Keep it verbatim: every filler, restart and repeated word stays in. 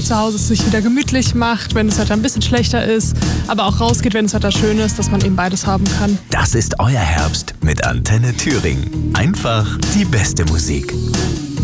zu Hause sich wieder gemütlich macht, wenn das Wetter ein bisschen schlechter ist, aber auch rausgeht, wenn das Wetter schön ist, dass man eben beides haben kann. Das ist euer Herbst mit Antenne Thüringen. Einfach die beste Musik.